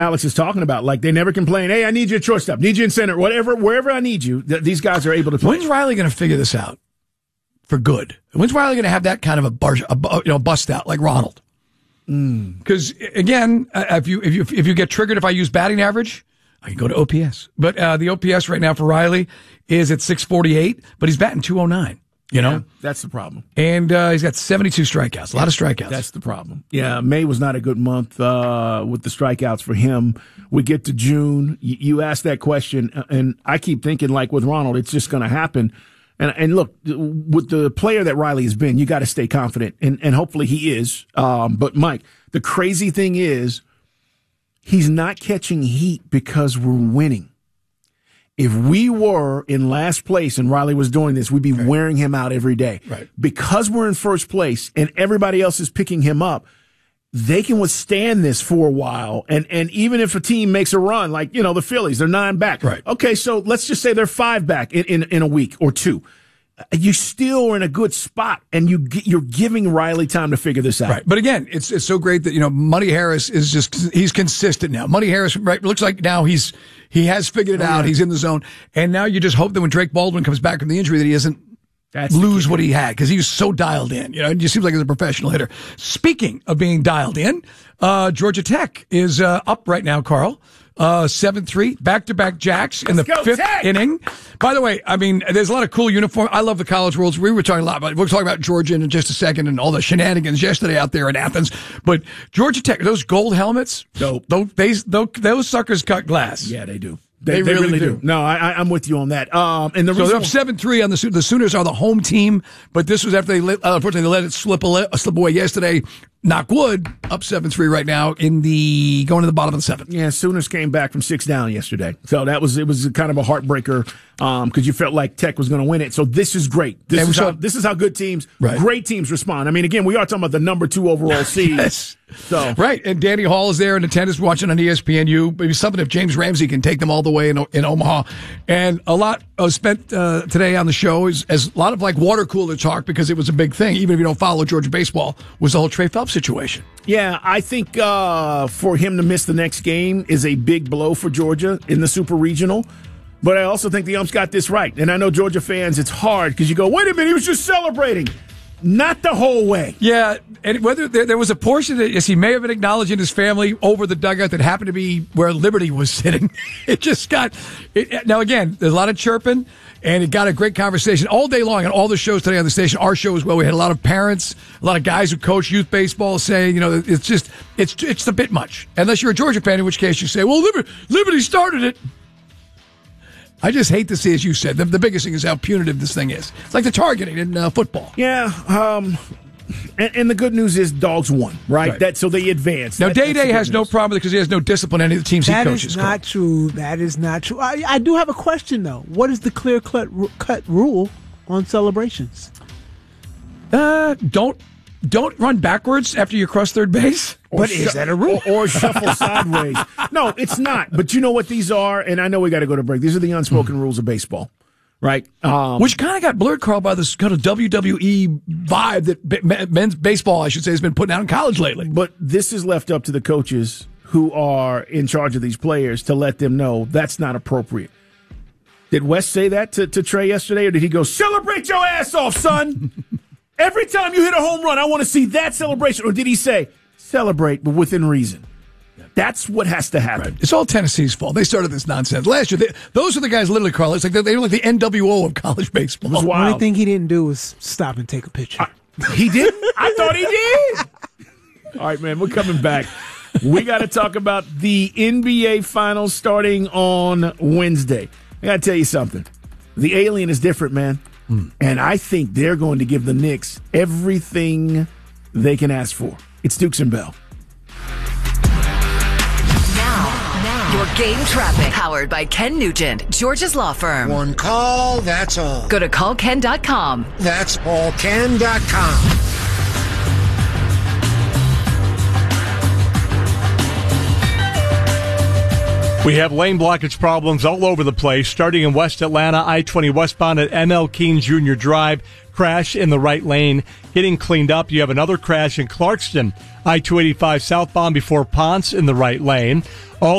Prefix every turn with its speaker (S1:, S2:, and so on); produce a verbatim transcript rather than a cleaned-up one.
S1: Alex is talking about. Like, they never complain, hey, I need you at shortstop, need you in center, whatever, wherever I need you, th- these guys are able to play.
S2: When's Riley going to figure this out for good? When's Riley going to have that kind of a, bar, a you know bust out like Ronald? Because, mm. again, uh, if you if you if you get triggered if I use batting average, I can go to O P S. But uh, the O P S right now for Riley is at six forty-eight, but he's batting two oh nine. You know,
S1: yeah, that's the problem.
S2: And uh, he's got seventy-two strikeouts, a lot of strikeouts.
S1: That's the problem. Yeah, May was not a good month uh, with the strikeouts for him. We get to June. You, you asked that question, and I keep thinking, like with Ronald, it's just going to happen. And, and look, with the player that Riley has been, you got to stay confident, and, and hopefully he is. Um, but, Mike, the crazy thing is he's not catching heat because we're winning. If we were in last place and Riley was doing this, we'd be right. wearing him out every day.
S2: Right.
S1: Because we're in first place and everybody else is picking him up, they can withstand this for a while. And and even if a team makes a run, like, you know, the Phillies, they're nine back.
S2: Right.
S1: Okay, so let's just say they're five back in, in, in a week or two. You still are in a good spot, and you, you're giving Riley time to figure this out.
S2: Right. But again, it's it's so great that, you know, Money Harris is just, he's consistent now. Money Harris, right, looks like now he's, he has figured it out. He's in the zone. And now you just hope that when Drake Baldwin comes back from the injury that he doesn't That's lose what he had, because he was so dialed in. You know, it just seems like he's a professional hitter. Speaking of being dialed in, uh, Georgia Tech is uh, up right now, Carl. Uh, seven three, back-to-back jacks in the fifth Tech. inning. By the way, I mean, there's a lot of cool uniform. I love the College Worlds. We were talking a lot about, we're talking about Georgia in just a second and all the shenanigans yesterday out there in Athens. But Georgia Tech, those gold helmets,
S1: dope.
S2: Those, they, those, those suckers cut glass.
S1: Yeah, they do. They, they, they really, really do. do. No, I, I'm with you on that. Um, and the
S2: so they're up seven three on the Sooners. The Sooners are the home team, but this was after they let, uh, unfortunately they let it slip, a, slip away yesterday. Knock wood, up seven three right now in the going to the bottom of the seventh.
S1: Yeah, Sooners came back from six down yesterday, so that was it was kind of a heartbreaker because um, you felt like Tech was going to win it. So this is great. This is how, this is how good teams,
S2: right.
S1: great teams respond. I mean, again, we are talking about the number two overall seed.
S2: Yes.
S1: So
S2: right, and Danny Hall is there in attendance watching on E S P N U. Maybe something if James Ramsey can take them all the way in, in Omaha. And a lot was spent uh, today on the show is as a lot of like water cooler talk because it was a big thing. Even if you don't follow Georgia baseball, was the whole Trey Phelps situation.
S1: Yeah, I think uh, for him to miss the next game is a big blow for Georgia in the Super Regional. But I also think the umps got this right. And I know Georgia fans, it's hard because you go, wait a minute, he was just celebrating. Not the whole way.
S2: Yeah, and whether there, there was a portion that yes, he may have been acknowledging his family over the dugout that happened to be where Liberty was sitting. It just got it, now again. There's a lot of chirping, and it got a great conversation all day long. And all the shows today on the station, our show as well. We had a lot of parents, a lot of guys who coach youth baseball saying, you know, it's just it's it's a bit much. Unless you're a Georgia fan, in which case you say, well, Liberty, Liberty started it. I just hate to see, as you said, the, the biggest thing is how punitive this thing is. It's like the targeting in uh, football.
S1: Yeah, um, and, and the good news is Dogs won, right?
S2: right.
S1: That so they advanced.
S2: Now,
S1: that,
S2: Day Day has no problem because he has no discipline in any of the teams
S3: that
S2: he coaches.
S3: That is not true. That is not true. I, I do have a question, though. What is the clear-cut cut rule on celebrations?
S2: Uh, don't don't run backwards after you cross third base.
S3: But sh- is that a rule?
S1: Or, or shuffle sideways. No, it's not. But you know what these are? And I know we got to go to break. These are the unspoken mm. rules of baseball, right? Um,
S2: Which kind of got blurred, Carl, by this kind of W W E vibe that men's baseball, I should say, has been putting out in college lately.
S1: But this is left up to the coaches who are in charge of these players to let them know that's not appropriate. Did Wes say that to, to Trey yesterday, or did he go, celebrate your ass off, son? Every time you hit a home run, I want to see that celebration. Or did he say, celebrate, but within reason? That's what has to happen.
S2: Right. It's all Tennessee's fault. They started this nonsense last year. They, those are the guys, literally, Carl. It's like they, they were like the N W O of college baseball.
S1: It was
S3: The
S1: wild.
S3: only thing he didn't do was stop and take a picture.
S1: I, he did? I thought he did. All right, man, we're coming back. We got to talk about the N B A Finals starting on Wednesday. I got to tell you something. The alien is different, man. Mm. And I think they're going to give the Knicks everything they can ask for. It's Dukes and Bell.
S4: Now, now, your game traffic. Powered by Ken Nugent, Georgia's law firm.
S5: One call, that's all.
S4: Go to call ken dot com.
S5: That's all ken dot com.
S6: We have lane blockage problems all over the place, starting in West Atlanta, I twenty westbound at M L King Junior Drive. Crash in the right lane. getting cleaned up. You have another crash in Clarkston, I two eighty-five southbound before Ponce in the right lane.